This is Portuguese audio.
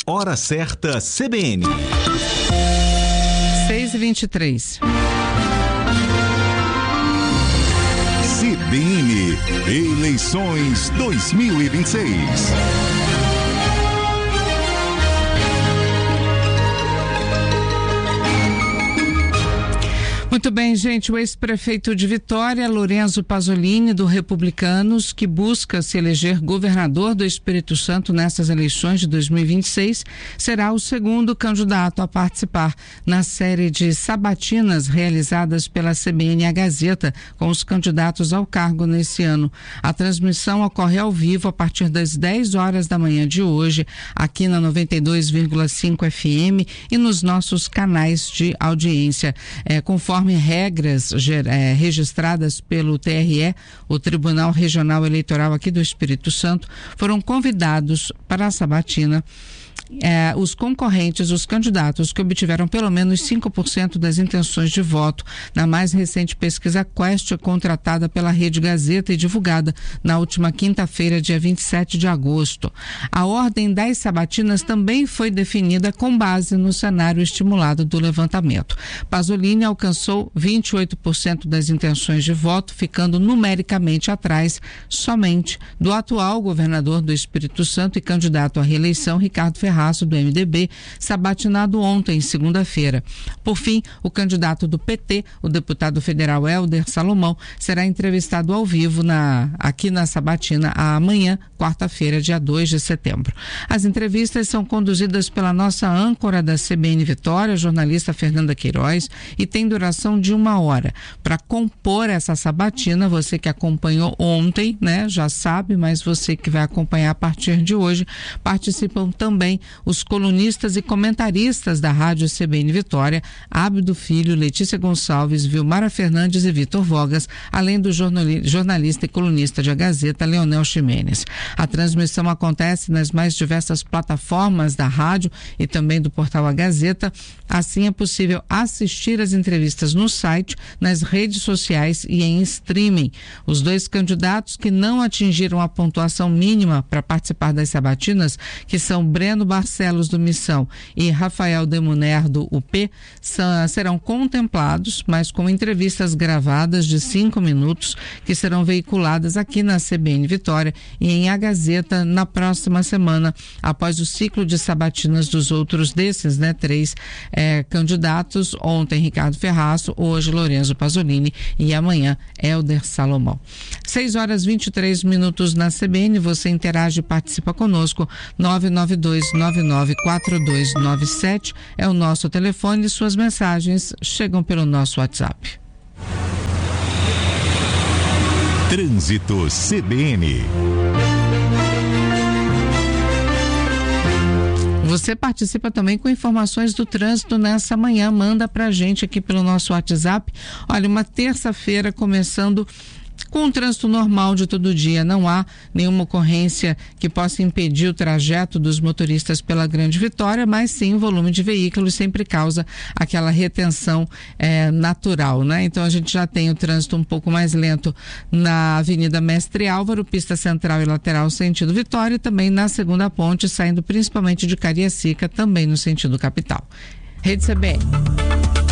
Hora certa CBN. 6h23. CBN Eleições 2026. Muito bem, gente. O ex-prefeito de Vitória, Lorenzo Pasolini, do Republicanos, que busca se eleger governador do Espírito Santo nessas eleições de 2026, será o segundo candidato a participar na série de sabatinas realizadas pela CBN e a Gazeta com os candidatos ao cargo nesse ano. A transmissão ocorre ao vivo a partir das 10 horas da manhã de hoje, aqui na 92,5 FM e nos nossos canais de audiência. Conforme regras registradas pelo TRE, o Tribunal Regional Eleitoral aqui do Espírito Santo, foram convidados para a sabatina os concorrentes, os candidatos que obtiveram pelo menos 5% das intenções de voto na mais recente pesquisa Quest, contratada pela Rede Gazeta e divulgada na última quinta-feira, dia 27 de agosto. A ordem das sabatinas também foi definida com base no cenário estimulado do levantamento. Pasolini alcançou 28% das intenções de voto, ficando numericamente atrás somente do atual governador do Espírito Santo e candidato à reeleição, Ricardo Ferraz, do MDB, sabatinado ontem, segunda-feira. Por fim, o candidato do PT, o deputado federal Helder Salomão, será entrevistado ao vivo aqui na sabatina amanhã, quarta-feira, dia 2 de setembro. As entrevistas são conduzidas pela nossa âncora da CBN Vitória, jornalista Fernanda Queiroz, e tem duração de 1 hora. Para compor essa sabatina, você que acompanhou ontem, já sabe, mas você que vai acompanhar a partir de hoje, participam também os colunistas e comentaristas da Rádio CBN Vitória, Abdo Filho, Letícia Gonçalves, Vilmara Fernandes e Vitor Vogas, além do jornalista e colunista de A Gazeta, Leonel Ximenes. A transmissão acontece nas mais diversas plataformas da rádio e também do portal A Gazeta. Assim é possível assistir as entrevistas no site, nas redes sociais e em streaming. Os dois candidatos que não atingiram a pontuação mínima para participar das sabatinas, que são Breno Barcelos do Missão e Rafael Demuner do UP, serão contemplados, mas com entrevistas gravadas de 5 minutos que serão veiculadas aqui na CBN Vitória e em A Gazeta na próxima semana, após o ciclo de sabatinas dos outros desses, 3 candidatos. Ontem Ricardo Ferraz, hoje Lorenzo Pasolini e amanhã Helder Salomão. 6h23 na CBN. Você interage e participa conosco. 992994297 é o nosso telefone e suas mensagens chegam pelo nosso WhatsApp. Trânsito CBN. Você participa também com informações do trânsito nessa manhã, manda pra gente aqui pelo nosso WhatsApp. Olha, uma terça-feira começando com o trânsito normal de todo dia, não há nenhuma ocorrência que possa impedir o trajeto dos motoristas pela Grande Vitória, mas sim o volume de veículos sempre causa aquela retenção natural, Então a gente já tem o trânsito um pouco mais lento na Avenida Mestre Álvaro, pista central e lateral sentido Vitória, e também na segunda ponte, saindo principalmente de Cariacica, também no sentido capital. Rede CBN.